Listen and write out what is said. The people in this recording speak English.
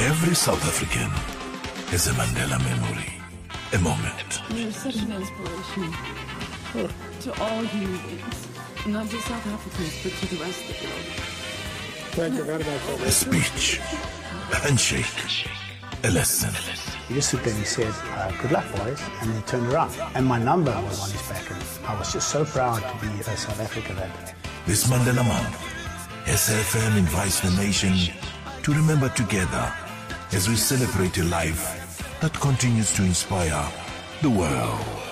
Every South African has a Mandela memory, a moment. You're such an inspiration to all human beings, not just South Africans, but to the rest of the world. Thank you very much. A speech, a handshake, a lesson. He just stood there and he said, good luck, boys, and then turned around. And my number was on his back, and I was just so proud to be a South African that day. This Mandela Month, SFM invites the nation to remember together as we celebrate a life that continues to inspire the world.